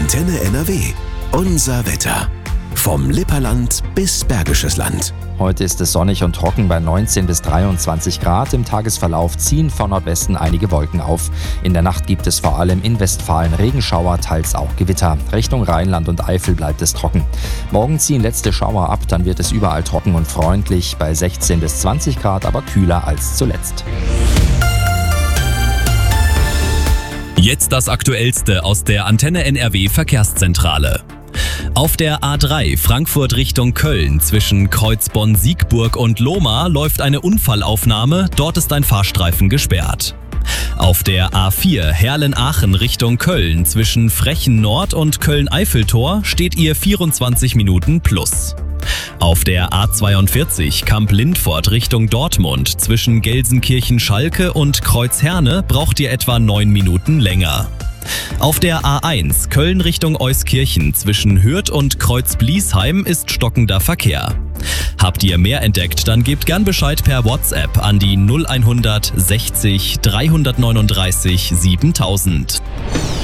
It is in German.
Antenne NRW. Unser Wetter. Vom Lipperland bis Bergisches Land. Heute ist es sonnig und trocken bei 19 bis 23 Grad. Im Tagesverlauf ziehen von Nordwesten einige Wolken auf. In der Nacht gibt es vor allem in Westfalen Regenschauer, teils auch Gewitter. Richtung Rheinland und Eifel bleibt es trocken. Morgen ziehen letzte Schauer ab, dann wird es überall trocken und freundlich bei 16 bis 20 Grad, aber kühler als zuletzt. Jetzt das Aktuellste aus der Antenne NRW Verkehrszentrale. Auf der A3 Frankfurt Richtung Köln zwischen Kreuzbonn-Siegburg und Lohmar läuft eine Unfallaufnahme, dort ist ein Fahrstreifen gesperrt. Auf der A4 Herlen-Aachen Richtung Köln zwischen Frechen Nord und Köln-Eiffeltor steht ihr 24 Minuten plus. Auf der A42 Kamp-Lindfort Richtung Dortmund zwischen Gelsenkirchen-Schalke und Kreuzherne braucht ihr etwa 9 Minuten länger. Auf der A1 Köln Richtung Euskirchen zwischen Hürth und Kreuz-Bliesheim ist stockender Verkehr. Habt ihr mehr entdeckt, dann gebt gern Bescheid per WhatsApp an die 0100 60 339 7000.